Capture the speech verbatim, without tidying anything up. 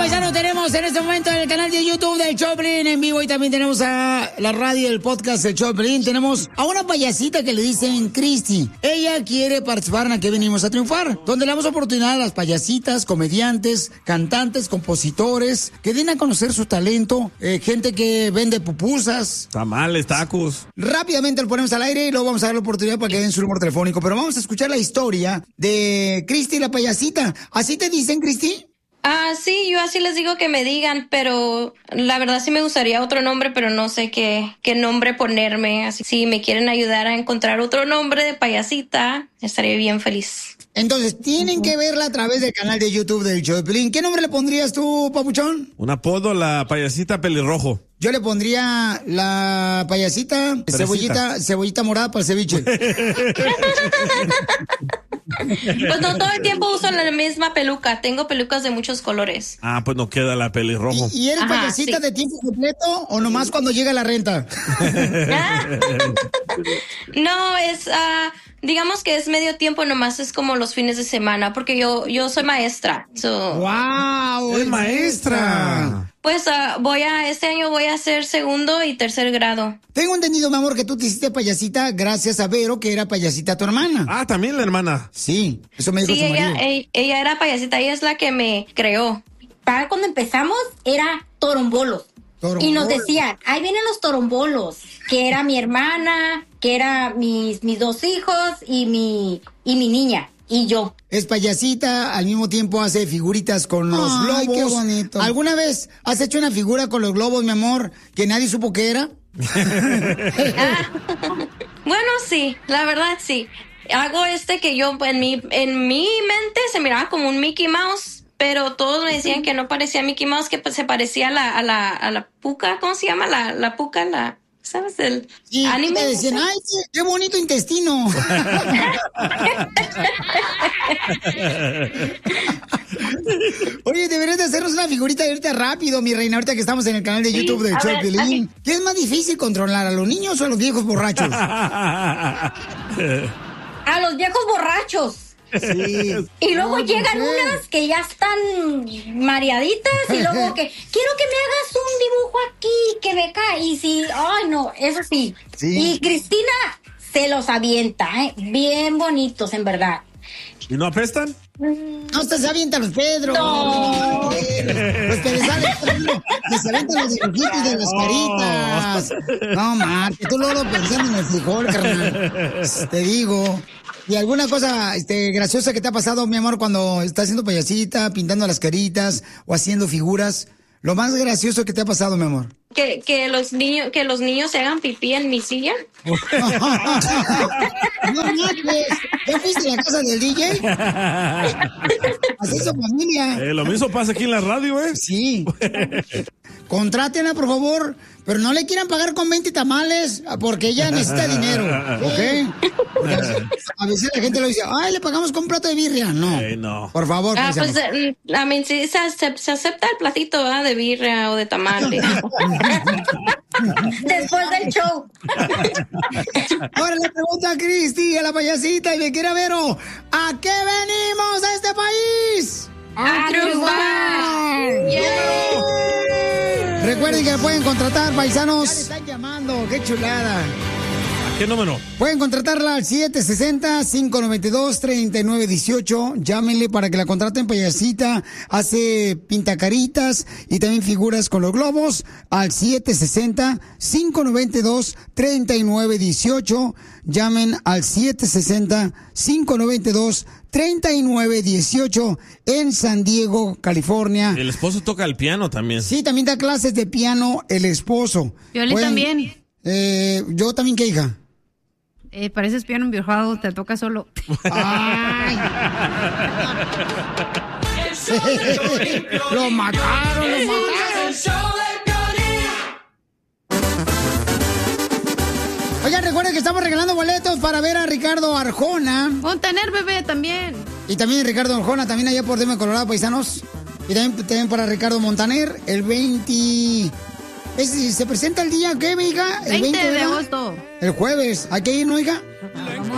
paisanos, tenemos en este momento en el canal de YouTube del Choplin en vivo y también tenemos a la radio, el podcast del Choplin. Tenemos a una payasita que le dicen Cristi. Ella quiere participar en Aquí Venimos a Triunfar, donde le damos oportunidad a las payasitas, comediantes, cantantes, compositores, que den a conocer su talento, eh, gente que vende pupusas. Tamales, tacos. Rápidamente lo ponemos al aire y luego vamos a dar la oportunidad para que den su número telefónico. Pero vamos a escuchar la historia de Cristi, la payasita. ¿Así te dicen, Cristi? Ah, sí, yo así les digo que me digan, pero la verdad sí me gustaría otro nombre, pero no sé qué, qué nombre ponerme. Así si me quieren ayudar a encontrar otro nombre de payasita, estaré bien feliz. Entonces, tienen que verla a través del canal de YouTube del Choplin. ¿Qué nombre le pondrías tú, papuchón? Un apodo, la payasita pelirrojo. Yo le pondría la payasita, Perecita. cebollita, cebollita morada para el ceviche. Pues no todo el tiempo uso la misma peluca. Tengo pelucas de muchos colores. Ah, pues no queda la pelirrojo. ¿Y, y eres Ajá, payasita sí. de tiempo completo o nomás cuando llega la renta? No, es, ah, digamos que es medio tiempo, nomás es como los fines de semana, porque yo, yo soy maestra. So, ¡Wow! ¡Es maestra! pues ah, voy a, este año voy a hacer segundo y tercer grado. Tengo entendido, mi amor, que tú te hiciste payasita gracias a Vero, que era payasita tu hermana. Ah, también la hermana. Sí, eso me dijo Sí, su ella, marido. ella, ella era payasita, ella es la que me creó. Para cuando empezamos era torombolos. Torombolos. Y nos decían, ahí vienen los torombolos, que era mi hermana, que era mis, mis dos hijos y mi, y mi niña. Y yo. Es payasita, al mismo tiempo hace figuritas con los Ay, globos. qué bonito. ¿Alguna vez has hecho una figura con los globos, mi amor, que nadie supo que era? Ah, bueno, sí, la verdad sí. Hago este que yo en mi, en mi mente se miraba como un Mickey Mouse, pero todos me decían que no parecía Mickey Mouse, que pues, se parecía a la, a la, a la puca, ¿cómo se llama? La, la puca, la, ¿sabes? El Sí, anime. te decían, ay, sí, qué bonito intestino. Oye, deberías de hacernos una figurita ahorita rápido, mi reina, ahorita que estamos en el canal de Sí, YouTube del a show ver, Piolín. a ¿Qué es más difícil controlar, a los niños o a los viejos borrachos? A los viejos borrachos. Sí. Y luego No, llegan mujer. unas que ya están mareaditas y luego que quiero que me hagas un dibujo aquí, que me cae. Y sí, ay no, eso sí. Sí. Y Cristina se los avienta, ¿eh? Bien bonitos, en verdad. ¿Y no apestan? No, usted se avienta los Pedro. No. Los que le salen, que se avientan los dibujitos de las caritas. No, Marte, tú luego pensando en el frijol, carnal. Te digo. ¿Y alguna cosa este, graciosa que te ha pasado, mi amor, cuando estás haciendo payasita, pintando las caritas o haciendo figuras? Lo más gracioso que te ha pasado, mi amor. Que, que los niños, que los niños se hagan pipí en mi silla. No manches, ¿ya fuiste a la casa del D J? Así es su familia. Eh, lo mismo pasa aquí en la radio, ¿eh? Sí. Contrátenla, por favor, pero no le quieran pagar con veinte tamales porque ella necesita dinero, ¿ok? Porque a veces la gente lo dice, ay, le pagamos con un plato de birria. No, Eh, no. por favor. Ah, paisano. pues eh, a mí sí se, acep- se acepta el platito, ¿verdad? De birria o de tamale. Después del show. Ahora le pregunto a Cristi, a la payasita, y me quiere Vero, ¿a qué venimos a este país? ¡A triunfar! Recuerden que me pueden contratar, paisanos. Ya le están llamando, qué chulada. ¿Qué número? Pueden contratarla al siete seis cero, cinco nueve dos, tres nueve uno ocho. Llámenle para que la contraten, payasita. Hace pintacaritas y también figuras con los globos al siete seis cero, cinco nueve dos, tres nueve uno ocho. Llamen al siete seis cero, cinco nueve dos, tres nueve uno ocho en San Diego, California. El esposo toca el piano también. Sí, también da clases de piano el esposo. Piolín Pueden- también. Eh, yo también, ¿qué hija? Eh, pareces piano enviejado, te toca solo. Ay. Lo mataron, lo mataron. Oigan, recuerden que estamos regalando boletos para ver a Ricardo Arjona. Montaner, bebé, también. Y también Ricardo Arjona, también allá por Denver, Colorado, paisanos. Y también, también para Ricardo Montaner, el veinte... Es- ¿Se presenta el día qué, hija? El veinte de ¿verdad? agosto. El jueves. ¿Hay que ir, no, hija?